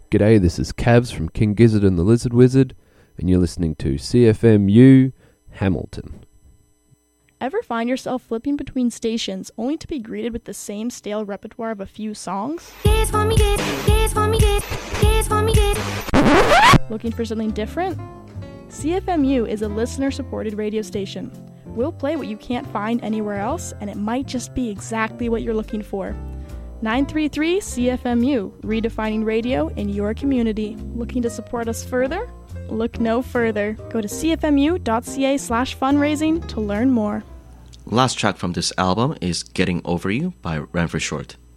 G'day, this is Cavs from King Gizzard and the Lizard Wizard, and you're listening to CFMU Hamilton. Ever find yourself flipping between stations only to be greeted with the same stale repertoire of a few songs? Looking for something different? CFMU is a listener-supported radio station. We'll play what you can't find anywhere else, and it might just be exactly what you're looking for. 933 CFMU, redefining radio in your community. Looking to support us further? Look no further. Go to cfmu.ca/fundraising to learn more. Last track from this album is Getting Over You by Ranford Short.